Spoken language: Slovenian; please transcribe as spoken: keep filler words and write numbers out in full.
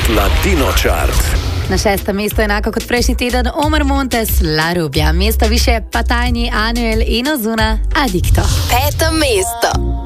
Latino Chart. Na šestem mestu, enako kot prejšnji teden, Omar Montes, La Rubia. Mesto više pa tajni Anuel in Ozuna, Adicto. Peto mesto.